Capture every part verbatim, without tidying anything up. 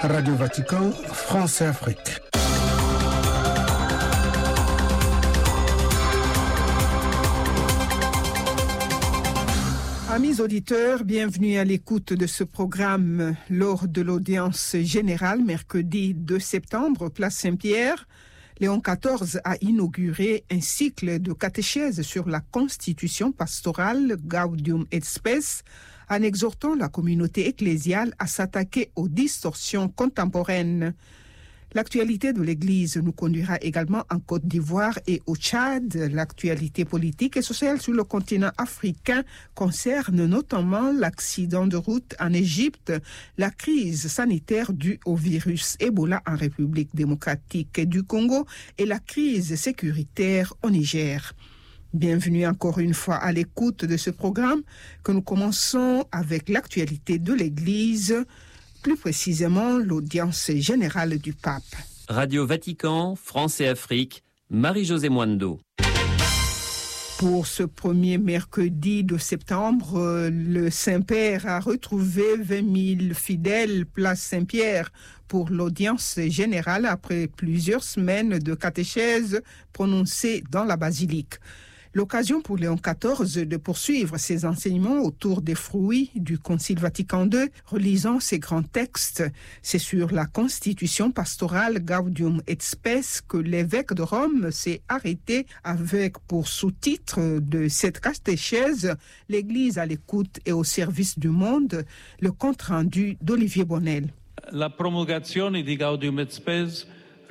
Radio Vatican, France et Afrique. Amis auditeurs, bienvenue à l'écoute de ce programme lors de l'audience générale mercredi deux septembre, place Saint-Pierre. Léon quatorze a inauguré un cycle de catéchèse sur la constitution pastorale Gaudium et Spes, en exhortant la communauté ecclésiale à s'attaquer aux distorsions contemporaines. L'actualité de l'Église nous conduira également en Côte d'Ivoire et au Tchad. L'actualité politique et sociale sur le continent africain concerne notamment l'accident de route en Égypte, la crise sanitaire due au virus Ebola en République démocratique du Congo et la crise sécuritaire au Niger. Bienvenue encore une fois à l'écoute de ce programme que nous commençons avec l'actualité de l'Église, plus précisément l'audience générale du pape. Radio Vatican, France et Afrique, Marie-Josée Mwando. Pour ce premier mercredi de septembre, le Saint-Père a retrouvé vingt mille fidèles place Saint-Pierre pour l'audience générale après plusieurs semaines de catéchèse prononcée dans la basilique. L'occasion pour Léon quatorze de poursuivre ses enseignements autour des fruits du Concile Vatican deux, relisant ses grands textes. C'est sur la constitution pastorale Gaudium et Spes que l'évêque de Rome s'est arrêté avec pour sous-titre de cette catéchèse « L'Église à l'écoute et au service du monde », le compte-rendu d'Olivier Bonnel. La promulgation di Gaudium et Spes.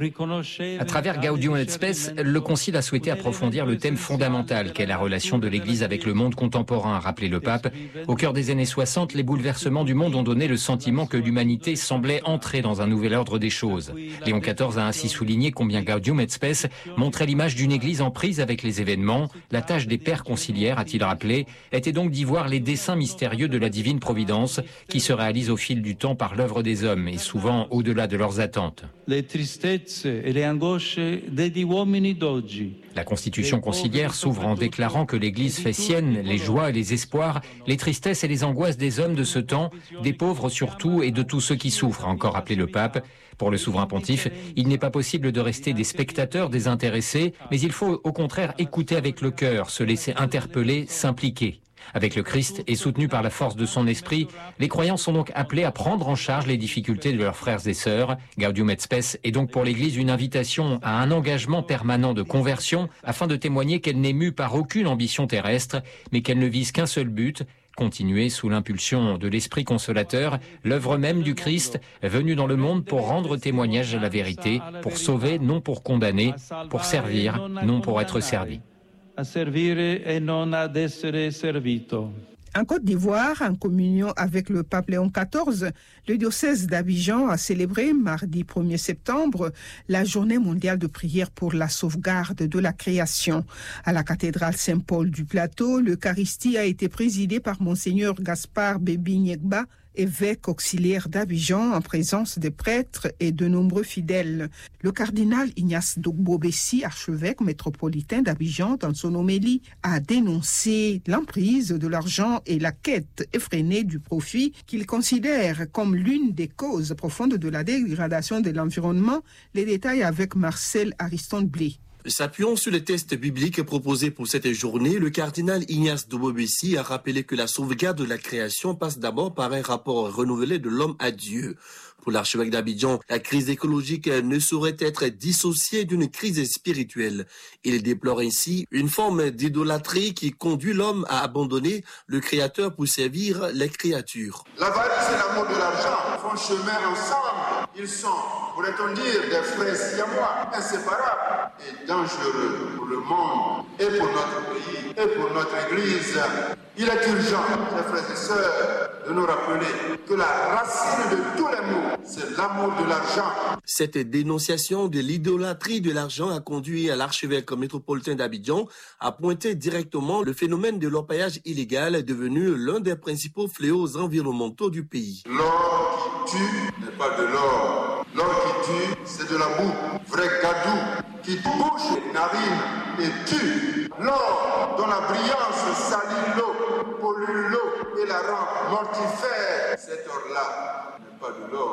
À travers Gaudium et Spes, le Concile a souhaité approfondir le thème fondamental qu'est la relation de l'Église avec le monde contemporain, a rappelé le pape. Au cœur des années soixante, les bouleversements du monde ont donné le sentiment que l'humanité semblait entrer dans un nouvel ordre des choses. Léon quatorze a ainsi souligné combien Gaudium et Spes montrait l'image d'une Église en prise avec les événements. La tâche des pères conciliaires, a-t-il rappelé, était donc d'y voir les desseins mystérieux de la divine providence qui se réalisent au fil du temps par l'œuvre des hommes et souvent au-delà de leurs attentes. Les tristesses et les angosce degli uomini d'oggi. La constitution conciliaire s'ouvre en déclarant que l'Église fait sienne les joies et les espoirs, les tristesses et les angoisses des hommes de ce temps, des pauvres surtout et de tous ceux qui souffrent, a encore rappelé le pape. Pour le souverain pontife, il n'est pas possible de rester des spectateurs désintéressés, mais il faut au contraire écouter avec le cœur, se laisser interpeller, s'impliquer. Avec le Christ et soutenu par la force de son esprit, les croyants sont donc appelés à prendre en charge les difficultés de leurs frères et sœurs. Gaudium et Spes est donc pour l'Église une invitation à un engagement permanent de conversion afin de témoigner qu'elle n'est mue par aucune ambition terrestre, mais qu'elle ne vise qu'un seul but, continuer sous l'impulsion de l'Esprit consolateur, l'œuvre même du Christ, venu dans le monde pour rendre témoignage à la vérité, pour sauver, non pour condamner, pour servir, non pour être servi. A servire e non ad essere servito. En Côte d'Ivoire, en communion avec le pape Léon quatorze, le diocèse d'Abidjan a célébré mardi premier septembre la journée mondiale de prière pour la sauvegarde de la création. À la cathédrale Saint-Paul du Plateau, l'Eucharistie a été présidée par Monseigneur Gaspard Bébi Nyegba, évêque auxiliaire d'Abidjan, en présence des prêtres et de nombreux fidèles. Le cardinal Ignace Dogbo-Bessi, archevêque métropolitain d'Abidjan, dans son homélie, a dénoncé l'emprise de l'argent et la quête effrénée du profit qu'il considère comme l'une des causes profondes de la dégradation de l'environnement. Les détails avec Marcel Ariston-Blé. S'appuyant sur les textes bibliques proposés pour cette journée, le cardinal Ignace Dogbo-Bessi a rappelé que la sauvegarde de la création passe d'abord par un rapport renouvelé de l'homme à Dieu. Pour l'archevêque d'Abidjan, la crise écologique ne saurait être dissociée d'une crise spirituelle. Il déplore ainsi une forme d'idolâtrie qui conduit l'homme à abandonner le Créateur pour servir les créatures. L'avarice et l'amour de l'argent font chemin ensemble. Ils sont, pourrait-on dire, des frères siamois, inséparables et dangereux pour le monde et pour notre pays et pour notre Église. Il est urgent, mes frères et sœurs, de nous rappeler que la racine de tous les maux, c'est l'amour de l'argent. Cette dénonciation de l'idolâtrie de l'argent a conduit à l'archevêque métropolitain d'Abidjan à pointer directement le phénomène de l'orpaillage illégal devenu l'un des principaux fléaux environnementaux du pays. L'or qui tue n'est pas de l'or. L'or qui tue, c'est de la boue. Vrai gadou qui bouche les narines et tue. L'or dont la brillance salit l'eau, pollue l'eau et la rend mortifère. Cet or-là n'est pas de l'or.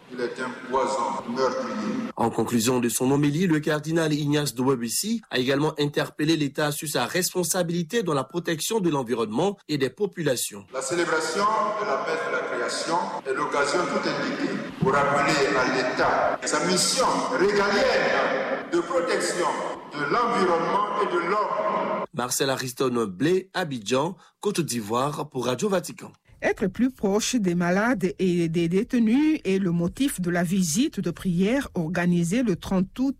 Il est un poison meurtrier. En conclusion de son homélie, le cardinal Ignace Dowobesi a également interpellé l'État sur sa responsabilité dans la protection de l'environnement et des populations. La célébration de la fête de la création est l'occasion tout indiquée pour rappeler à l'État sa mission régalienne de protection de l'environnement et de l'homme. Marcel Ariston Blé, Abidjan, Côte d'Ivoire pour Radio Vatican. Être plus proche des malades et des détenus est le motif de la visite de prière organisée le trente août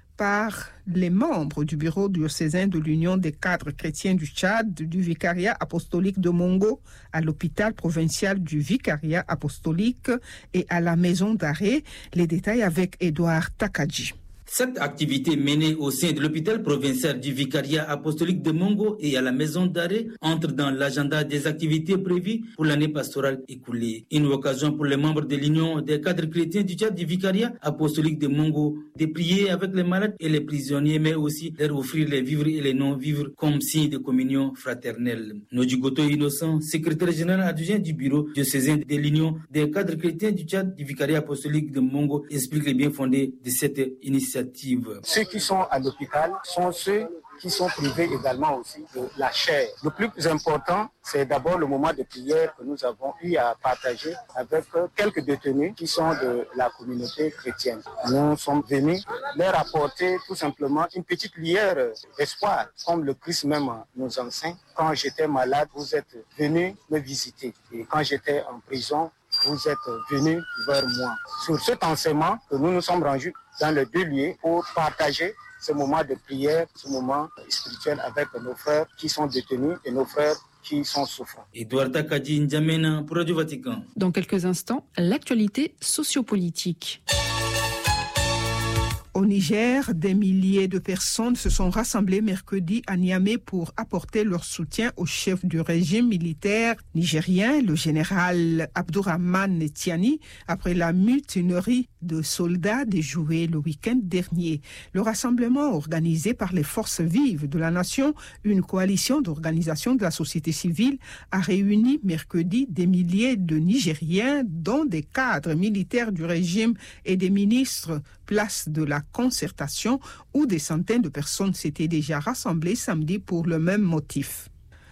par les membres du bureau diocésain de l'Union des cadres chrétiens du Tchad, du vicariat apostolique de Mongo, à l'hôpital provincial du vicariat apostolique et à la maison d'arrêt. Les détails avec Édouard Takadji. Cette activité menée au sein de l'hôpital provincial du vicariat apostolique de Mongo et à la maison d'arrêt entre dans l'agenda des activités prévues pour l'année pastorale écoulée. Une occasion pour les membres de l'Union des cadres chrétiens du Tchad du vicariat apostolique de Mongo de prier avec les malades et les prisonniers, mais aussi leur offrir les vivres et les non-vivres comme signe de communion fraternelle. Nodjigoto Innocent, secrétaire général adjoint du bureau diocésain de l'Union des cadres chrétiens du Tchad du vicariat apostolique de Mongo, explique les bien-fondés de cette initiative. Ceux qui sont à l'hôpital sont ceux qui sont privés également aussi de la chair. Le plus important, c'est d'abord le moment de prière que nous avons eu à partager avec quelques détenus qui sont de la communauté chrétienne. Nous sommes venus leur apporter tout simplement une petite lueur d'espoir, comme le Christ même nous enseigne. Quand j'étais malade, vous êtes venus me visiter. Et quand j'étais en prison, vous êtes venus vers moi. Sur cet enseignement que nous nous sommes rendus dans les deux lieux pour partager ce moment de prière, ce moment spirituel avec nos frères qui sont détenus et nos frères qui sont souffrants. Edouard Takadji N'Djamena pour Radio Vatican. Dans quelques instants, l'actualité sociopolitique. Au Niger, des milliers de personnes se sont rassemblées mercredi à Niamey pour apporter leur soutien au chef du régime militaire nigérien, le général Abdourahmane Tiani, après la mutinerie de soldats déjoués le week-end dernier. Le rassemblement organisé par les forces vives de la nation, une coalition d'organisations de la société civile, a réuni mercredi des milliers de Nigériens, dont des cadres militaires du régime et des ministres, place de la concertation, où des centaines de personnes s'étaient déjà rassemblées samedi pour le même motif.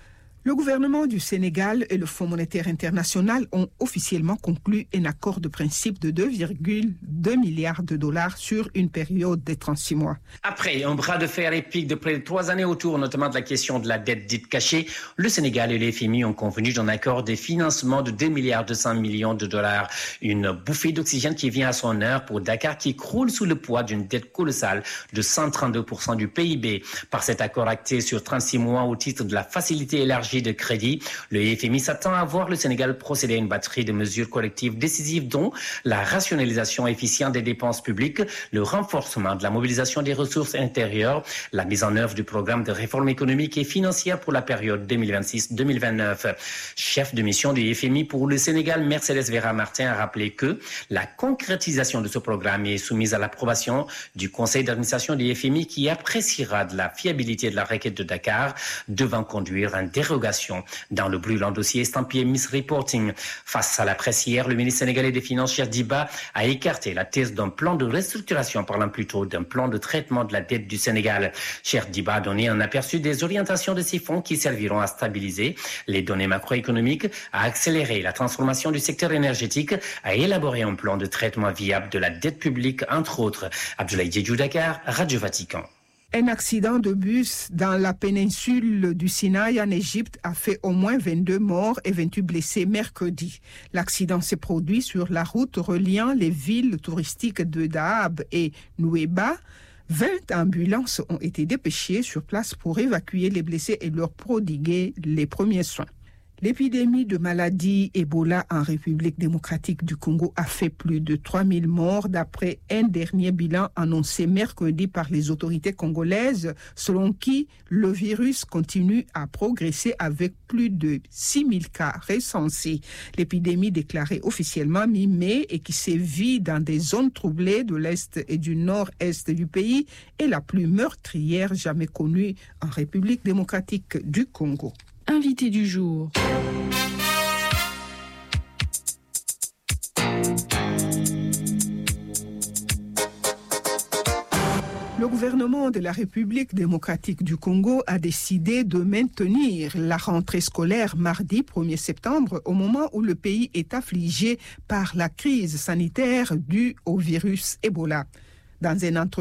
Le gouvernement du Sénégal et le Fonds monétaire international ont officiellement conclu un accord de principe de deux virgule deux milliards de dollars sur une période de trente-six mois. Après un bras de fer épique de près de trois années autour notamment de la question de la dette dite cachée, le Sénégal et le F M I ont convenu d'un accord de financement de deux milliards deux cents millions de dollars. Une bouffée d'oxygène qui vient à son heure pour Dakar qui croule sous le poids d'une dette colossale de cent trente-deux pour cent du P I B. Par cet accord acté sur trente-six mois au titre de la facilité élargie de crédit, le F M I s'attend à voir le Sénégal procéder à une batterie de mesures collectives décisives dont la rationalisation efficiente des dépenses publiques, le renforcement de la mobilisation des ressources intérieures, la mise en œuvre du programme de réforme économique et financière pour la période deux mille vingt-six deux mille vingt-neuf. Chef de mission du F M I pour le Sénégal, Mercedes Vera Martin a rappelé que la concrétisation de ce programme est soumise à l'approbation du conseil d'administration du F M I qui appréciera de la fiabilité de la requête de Dakar devant conduire à une dérogation dans le brûlant dossier estampillé Misreporting. Face à la presse hier, le ministre sénégalais des Finances, Cheikh Diba, a écarté la thèse d'un plan de restructuration, parlant plutôt d'un plan de traitement de la dette du Sénégal. Cheikh Diba a donné un aperçu des orientations de ces fonds qui serviront à stabiliser les données macroéconomiques, à accélérer la transformation du secteur énergétique, à élaborer un plan de traitement viable de la dette publique, entre autres. Abdoulaye Diédhiou, Dakar, Radio Vatican. Un accident de bus dans la péninsule du Sinaï en Égypte a fait au moins vingt-deux morts et vingt-huit blessés mercredi. L'accident s'est produit sur la route reliant les villes touristiques de Dahab et Nouéba. vingt ambulances ont été dépêchées sur place pour évacuer les blessés et leur prodiguer les premiers soins. L'épidémie de maladie Ebola en République démocratique du Congo a fait plus de trois mille morts d'après un dernier bilan annoncé mercredi par les autorités congolaises, selon qui le virus continue à progresser avec plus de six mille cas recensés. L'épidémie déclarée officiellement mi-mai et qui sévit dans des zones troublées de l'Est et du Nord-Est du pays est la plus meurtrière jamais connue en République démocratique du Congo. Invité du jour. Le gouvernement de la République démocratique du Congo a décidé de maintenir la rentrée scolaire mardi premier septembre au moment où le pays est affligé par la crise sanitaire due au virus Ebola. Dans un entretien